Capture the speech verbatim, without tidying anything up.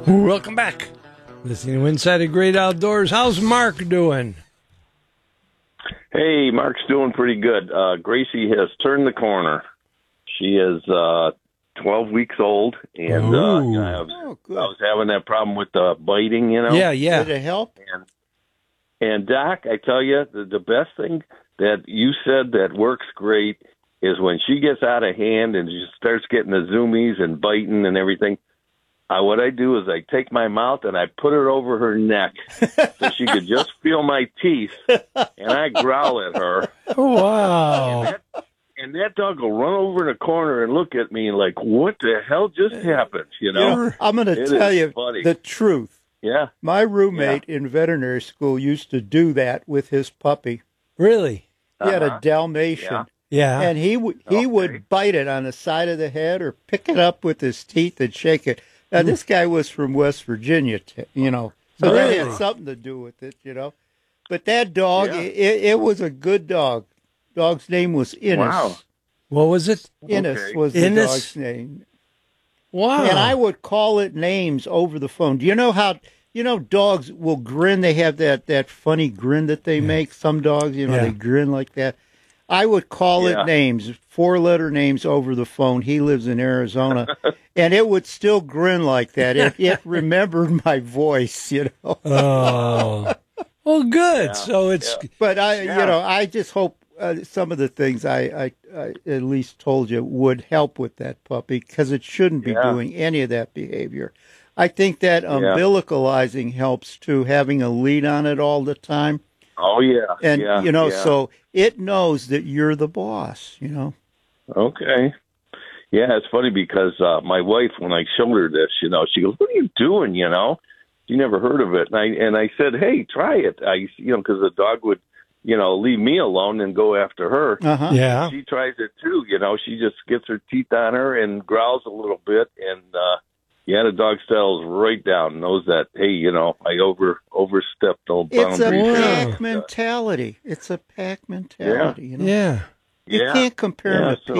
Welcome back. Listening to Inside the Great Outdoors. How's Mark doing? Hey, Mark's doing pretty good. Uh, Gracie has turned the corner. She is uh, twelve weeks old, and uh, you know, I, was, Oh, good. I was having that problem with the biting, you know. Yeah, yeah. Did it help? And, and Doc, I tell you, the, the best thing that you said that works great is when she gets out of hand and she starts getting the zoomies and biting and everything. I, what I do is I take my mouth and I put it over her neck so she could just feel my teeth, and I growl at her. Wow. And that, and that dog will run over in a corner and look at me like, what the hell just happened? You know? You know, I'm going to It tell is you funny. the truth. Yeah. My roommate in veterinary school used to do that with his puppy. Really? He had a Uh-huh. Dalmatian. Yeah. Yeah. And he w- he Okay. would bite it on the side of the head or pick it up with his teeth and shake it. Now, this guy was from West Virginia, t- you know, so that Really? had something to do with it, you know. But that dog, Yeah. it, it was a good dog. Dog's name was Innes. Wow. What was it? Innes Okay. was the Innes? dog's name. Wow. And I would call it names over the phone. Do you know how, you know, dogs will grin? They have that, that funny grin that they make. Some dogs, you know, Yeah. they grin like that. I would call Yeah. it names, four-letter names over the phone. He lives in Arizona. And it would still grin like that. It, it remembered my voice, you know. Oh. Well, good. Yeah. So it's But, I, Yeah. you know, I just hope uh, some of the things I, I, I at least told you would help with that puppy, because it shouldn't be Yeah. doing any of that behavior. I think that umbilicalizing helps too, having a lead on it all the time. Oh, yeah. And, yeah, you know, yeah. so it knows that you're the boss, you know. Okay. Yeah, it's funny because uh, my wife, when I showed her this, you know, she goes, "What are you doing?" You know, she never heard of it, and I and I said, "Hey, try it." I, you know, because the dog would, you know, leave me alone and go after her. Uh-huh. yeah. She tries it too. You know, she just gets her teeth on her and growls a little bit, and uh, yeah, the dog settles right down, knows that, hey, you know, I over overstepped the It's a boundaries. Wow. pack mentality. It's a pack mentality, you know. Yeah. You Yeah. can't compare Yeah, them to so-